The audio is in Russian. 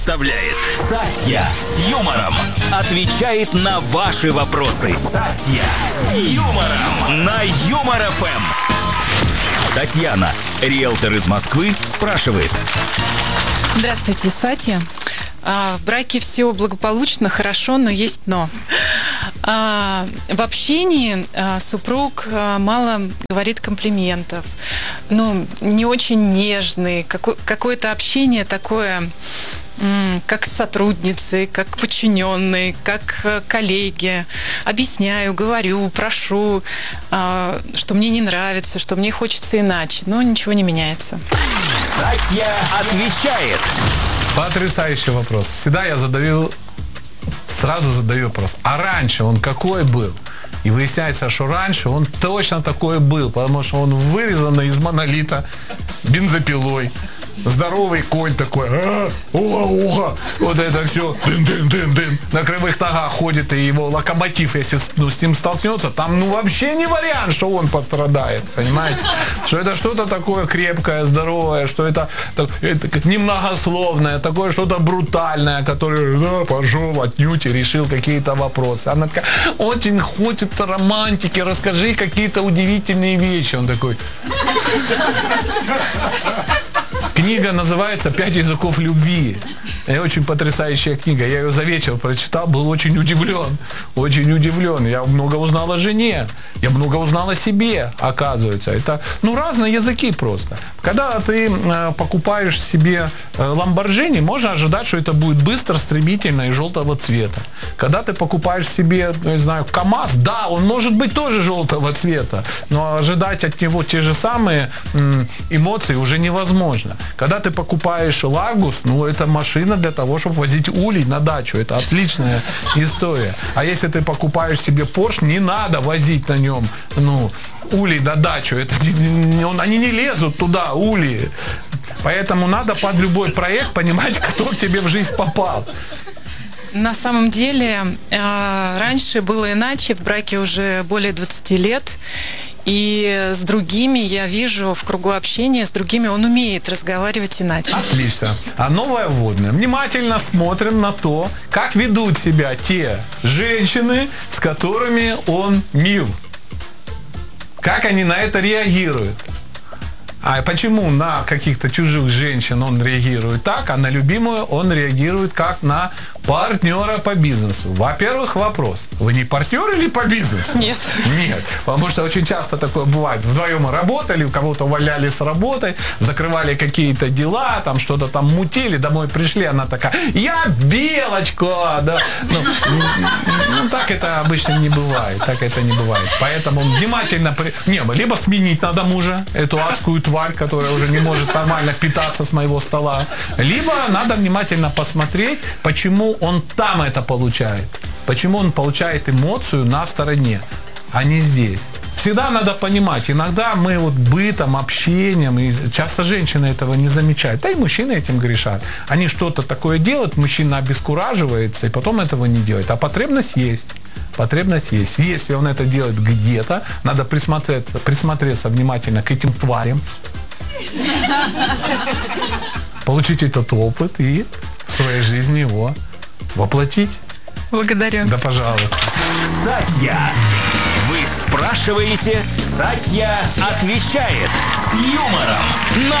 Представляет Сатья с юмором. Отвечает на ваши вопросы. Сатья с юмором на Юмор ФМ. Татьяна, риэлтор из Москвы, спрашивает. Здравствуйте, Сатья. В браке все благополучно, хорошо, но есть но. В общении супруг мало говорит комплиментов, не очень нежный, какое-то общение такое, как с сотрудницей, как подчиненной, как коллеги. Объясняю, говорю, прошу, что мне не нравится, что мне хочется иначе, но ничего не меняется. Сатья отвечает. Потрясающий вопрос. Всегда я сразу задаю вопрос. А раньше он какой был? И выясняется, что раньше он точно такой был, потому что он вырезанный из монолита бензопилой. Здоровый конь такой, уха, вот это все, дын-дын-дын-дын, на кривых ногах ходит, и его локомотив, если с ним столкнется, там вообще не вариант, что он пострадает, понимаете? Что это что-то такое крепкое, здоровое, что это немногословное, такое что-то брутальное, которое пошел отнюдь и решил какие-то вопросы. Она такая, очень хочется романтики, расскажи какие-то удивительные вещи. Он такой... Книга называется «5 языков любви». Это очень потрясающая книга. Я ее за вечер прочитал, был очень удивлен. Очень удивлен. Я много узнал о жене. Я много узнал о себе, оказывается. Это, разные языки просто. Когда ты покупаешь себе Lamborghini, можно ожидать, что это будет быстро, стремительно и желтого цвета. Когда ты покупаешь себе, КамАЗ, да, он может быть тоже желтого цвета, но ожидать от него те же самые эмоции уже невозможно. Когда ты покупаешь Ларгус, это машина для того, чтобы возить улей на дачу. Это отличная история. А если ты покупаешь себе Porsche, не надо возить на нем, улей на дачу. Они не лезут туда, улей. Поэтому надо под любой проект понимать, кто к тебе в жизнь попал. На самом деле, раньше было иначе, в браке уже более 20 лет. И с другими я вижу в кругу общения, с другими он умеет разговаривать иначе. Отлично. А новое вводное. Внимательно смотрим на то, как ведут себя те женщины, с которыми он мил. Как они на это реагируют. А почему на каких-то чужих женщин он реагирует так, а на любимую он реагирует как на партнера по бизнесу? Во-первых, вопрос. Вы не партнер или по бизнесу? Нет. Нет. Потому что очень часто такое бывает. Вдвоем работали, у кого-то увольняли с работы, закрывали какие-то дела, там что-то там мутили, домой пришли, она такая, я белочка, да. Так это обычно не бывает. Так это не бывает. Поэтому внимательно... либо сменить надо мужа, эту адскую тварь, которая уже не может нормально питаться с моего стола. Либо надо внимательно посмотреть, почему он там это получает. Почему он получает эмоцию на стороне, а не здесь. Всегда надо понимать, иногда мы бытом, общением, и часто женщины этого не замечают, да и мужчины этим грешат. Они что-то такое делают, мужчина обескураживается, и потом этого не делает. А потребность есть. Потребность есть. Если он это делает где-то, надо присмотреться внимательно к этим тварям, получить этот опыт и в своей жизни его воплотить. Благодарю. Да, пожалуйста. Сатья. Вы спрашиваете, Сатья отвечает с юмором на